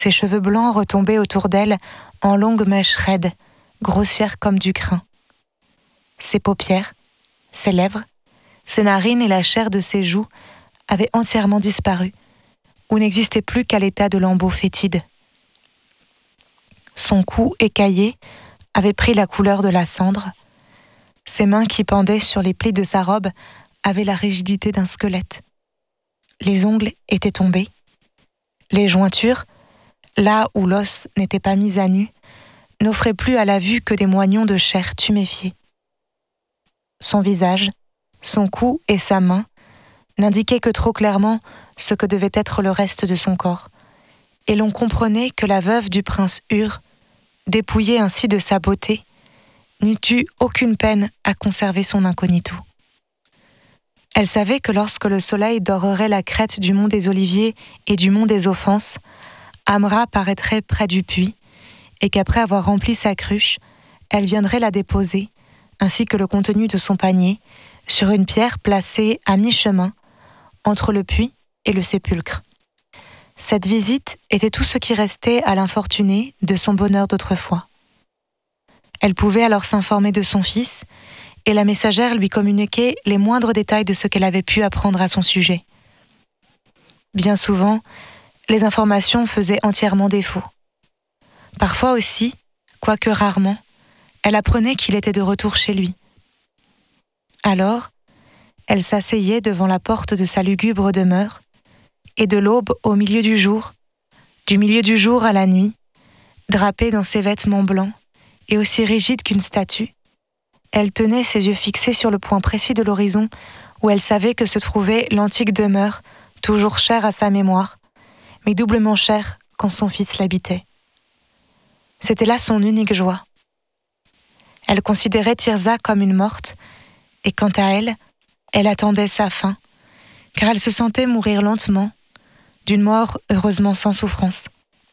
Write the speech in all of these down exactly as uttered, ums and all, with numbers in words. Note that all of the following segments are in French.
ses cheveux blancs retombaient autour d'elle en longues mèches raides, grossières comme du crin. Ses paupières, ses lèvres, ses narines et la chair de ses joues avaient entièrement disparu, ou n'existaient plus qu'à l'état de lambeaux fétides. Son cou écaillé avait pris la couleur de la cendre. Ses mains qui pendaient sur les plis de sa robe avaient la rigidité d'un squelette. Les ongles étaient tombés. Les jointures, là où l'os n'était pas mis à nu, n'offraient plus à la vue que des moignons de chair tuméfiée. Son visage, son cou et sa main n'indiquaient que trop clairement ce que devait être le reste de son corps, et l'on comprenait que la veuve du prince Ur, dépouillée ainsi de sa beauté, n'eût eu aucune peine à conserver son incognito. Elle savait que lorsque le soleil dorerait la crête du mont des Oliviers et du mont des Offenses, Amra paraîtrait près du puits, et qu'après avoir rempli sa cruche, elle viendrait la déposer, ainsi que le contenu de son panier, sur une pierre placée à mi-chemin entre le puits et le sépulcre. Cette visite était tout ce qui restait à l'infortunée de son bonheur d'autrefois. Elle pouvait alors s'informer de son fils, et la messagère lui communiquait les moindres détails de ce qu'elle avait pu apprendre à son sujet. Bien souvent, les informations faisaient entièrement défaut. Parfois aussi, quoique rarement, elle apprenait qu'il était de retour chez lui. Alors, elle s'asseyait devant la porte de sa lugubre demeure, et de l'aube au milieu du jour, du milieu du jour à la nuit, drapée dans ses vêtements blancs et aussi rigide qu'une statue, elle tenait ses yeux fixés sur le point précis de l'horizon où elle savait que se trouvait l'antique demeure, toujours chère à sa mémoire, mais doublement chère quand son fils l'habitait. C'était là son unique joie. Elle considérait Tirzah comme une morte, et quant à elle, elle attendait sa fin, car elle se sentait mourir lentement, d'une mort heureusement sans souffrance.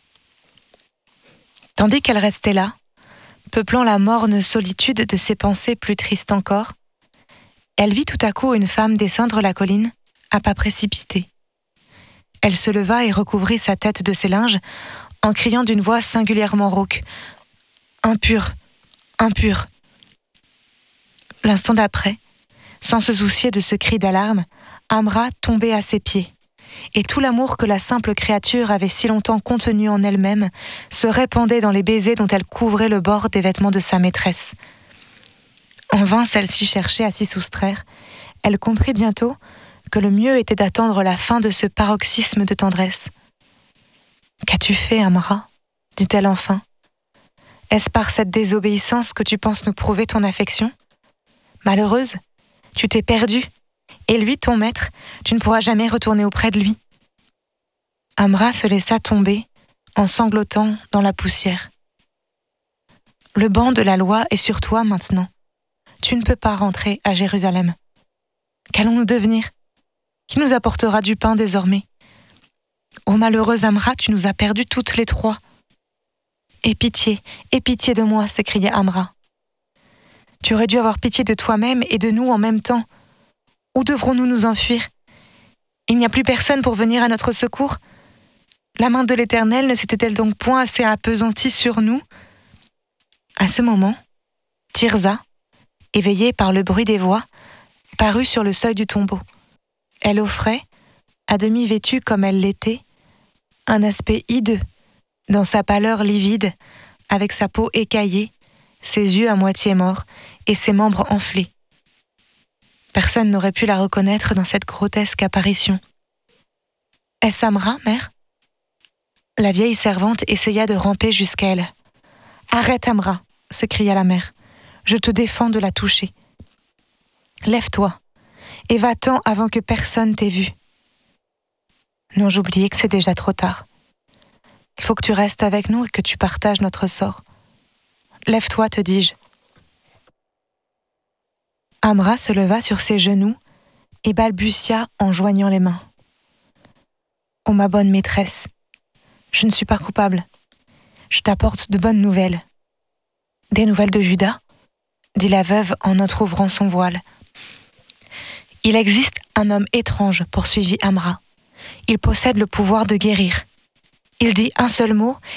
Tandis qu'elle restait là, peuplant la morne solitude de ses pensées plus tristes encore, elle vit tout à coup une femme descendre la colline à pas précipités. Elle se leva et recouvrit sa tête de ses linges en criant d'une voix singulièrement rauque « Impur, impur !» L'instant d'après, sans se soucier de ce cri d'alarme, Amra tombait à ses pieds, et tout l'amour que la simple créature avait si longtemps contenu en elle-même se répandait dans les baisers dont elle couvrait le bord des vêtements de sa maîtresse. En vain celle-ci cherchait à s'y soustraire, elle comprit bientôt que le mieux était d'attendre la fin de ce paroxysme de tendresse. « Qu'as-tu fait, Amra ?» dit-elle enfin. « Est-ce par cette désobéissance que tu penses nous prouver ton affection ? Malheureuse, tu t'es perdue, et lui, ton maître, tu ne pourras jamais retourner auprès de lui. » Amra se laissa tomber, en sanglotant dans la poussière. « Le banc de la loi est sur toi maintenant. Tu ne peux pas rentrer à Jérusalem. Qu'allons-nous devenir ? Qui nous apportera du pain désormais ? Ô malheureuse Amra, tu nous as perdus toutes les trois. »« Aie pitié, aie pitié de moi !» s'écria Amra. « Tu aurais dû avoir pitié de toi-même et de nous en même temps. Où devrons-nous nous enfuir ? Il n'y a plus personne pour venir à notre secours ? La main de l'Éternel ne s'était-elle donc point assez appesantie sur nous ? » À ce moment, Tirzah, éveillée par le bruit des voix, parut sur le seuil du tombeau. Elle offrait, à demi vêtue comme elle l'était, un aspect hideux, dans sa pâleur livide, avec sa peau écaillée, ses yeux à moitié morts et ses membres enflés. Personne n'aurait pu la reconnaître dans cette grotesque apparition. « Est-ce Amra, mère ?» La vieille servante essaya de ramper jusqu'à elle. « Arrête, Amra !» s'écria la mère. « Je te défends de la toucher. Lève-toi et va-t'en avant que personne t'ait vu. » Non, j'oubliais que c'est déjà trop tard. Il faut que tu restes avec nous et que tu partages notre sort. Lève-toi, te dis-je. Amra se leva sur ses genoux et balbutia en joignant les mains. « Ô ma bonne maîtresse, je ne suis pas coupable. Je t'apporte de bonnes nouvelles. »« Des nouvelles de Juda ?» dit la veuve en entrouvrant son voile. « Il existe un homme étrange, poursuivit Amra. Il possède le pouvoir de guérir. Il dit un seul mot,